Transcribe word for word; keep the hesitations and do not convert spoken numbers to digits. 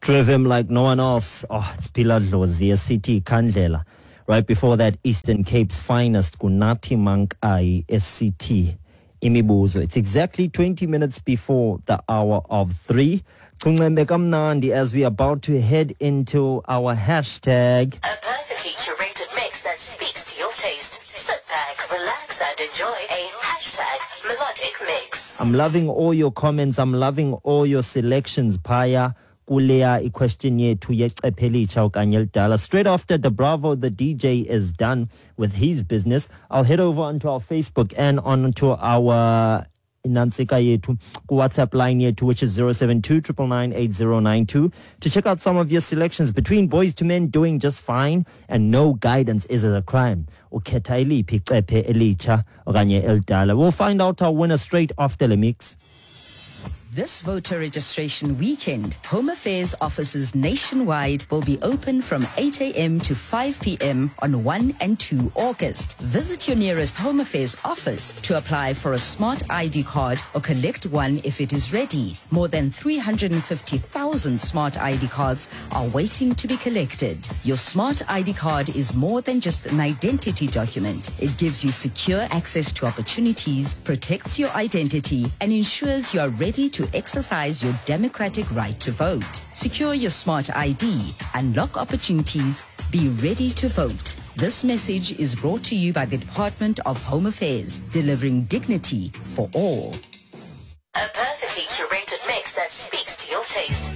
Drove him like no one else. Oh, it's Pilar Dlozi, City Kandlela. Right before that, Eastern Cape's finest, Kunati Mankai, S C T, Imibuzo. It's exactly twenty minutes before the hour of three. Kamnandi, as we are about to head into our hashtag. A perfectly curated mix that speaks to your taste. Sit back, relax, and enjoy a hashtag melodic mix. I'm loving all your comments. I'm loving all your selections, Paya. Kulea question yethu yecephelitsha okanye elidala. Straight after the Bravo, the D J is done with his business. I'll head over onto our Facebook and onto our Nansika yethu WhatsApp line yethu, which is zero seven two nine nine eight zero nine two, to check out some of your selections. Between Boys to Men, Doing Just Fine, and No Guidance Is a Crime. Ukhetha iliphi icephe elitsha okanye elidala. We'll find out our winner straight after the mix. This voter registration weekend, Home Affairs offices nationwide will be open from eight a.m. to five p.m. on first and second August. Visit your nearest Home Affairs office to apply for a smart I D card or collect one if it is ready. More than three hundred fifty thousand smart I D cards are waiting to be collected. Your smart I D card is more than just an identity document. It gives you secure access to opportunities, protects your identity, and ensures you are ready to exercise your democratic right to vote. Secure your smart I D, unlock opportunities, be ready to vote. This message is brought to you by the Department of Home Affairs, delivering dignity for all. A perfectly curated mix that speaks to your taste.